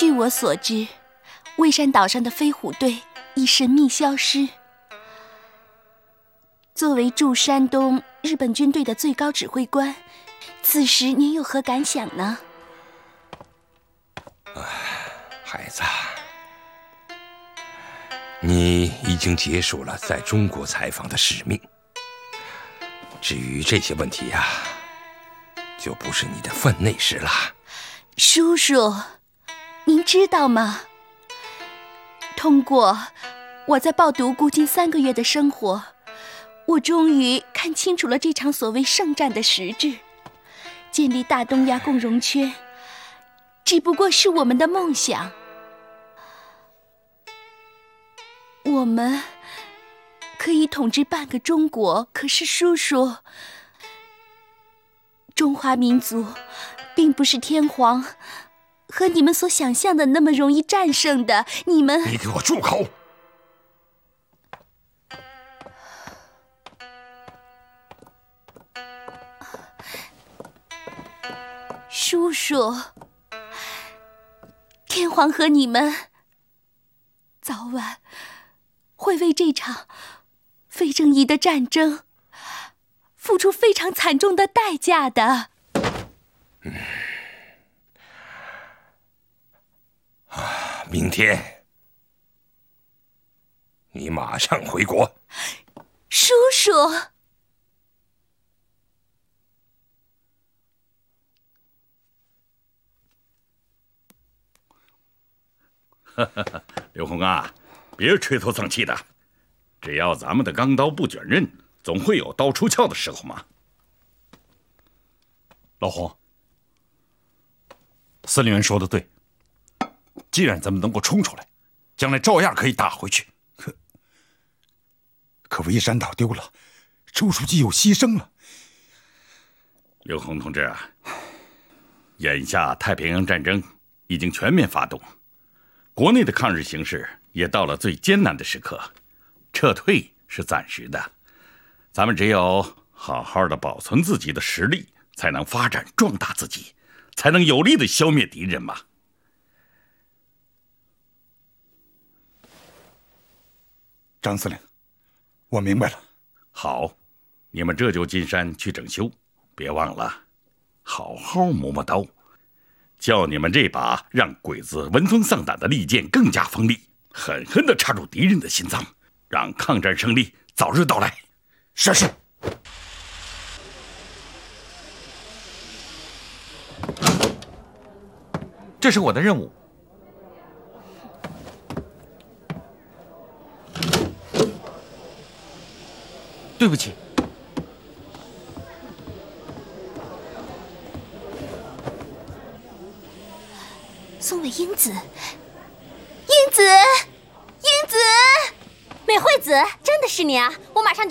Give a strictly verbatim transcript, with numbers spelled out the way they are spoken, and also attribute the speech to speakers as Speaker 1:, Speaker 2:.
Speaker 1: 据我所知，蔚山岛上的飞虎队已神秘消失。作为驻山东日本军队的最高指挥官，此时您有何感想呢？
Speaker 2: 孩子，你已经结束了在中国采访的使命。至于这些问题呀、啊，就不是你的分内事了。
Speaker 1: 叔叔，您知道吗？通过我在报读孤军三个月的生活，我终于看清楚了这场所谓圣战的实质。建立大东亚共荣圈，只不过是我们的梦想。我们可以统治半个中国，可是叔叔，中华民族并不是天皇和你们所想象的那么容易战胜的。你们，
Speaker 2: 你给我住口！
Speaker 1: 叔叔，天皇和你们早晚会为这场非正义的战争付出非常惨重的代价的。
Speaker 2: 嗯，啊，明天你马上回国。
Speaker 1: 叔叔，
Speaker 3: 刘洪啊，别垂头丧气的，只要咱们的钢刀不卷刃，总会有刀出鞘的时候嘛。
Speaker 4: 老洪，司令员说的对，既然咱们能够冲出来，将来照样可以打回去。
Speaker 5: 可可蔚山岛丢了，周书记又牺牲了。
Speaker 3: 刘洪同志啊，眼下太平洋战争已经全面发动，国内的抗日形势也到了最艰难的时刻，撤退是暂时的，咱们只有好好的保存自己的实力，才能发展壮大自己，才能有力的消灭敌人嘛。
Speaker 5: 张司令，我明白了。
Speaker 3: 好，你们这就进山去整修，别忘了好好磨磨刀，叫你们这把让鬼子闻风丧胆的利剑更加锋利，狠狠地插入敌人的心脏，让抗战胜利早日到来。
Speaker 5: 是是。
Speaker 6: 这是我的任务。对不起。
Speaker 1: 松尾英子，英子，英子，
Speaker 7: 美惠子，真的是你啊！我马上就。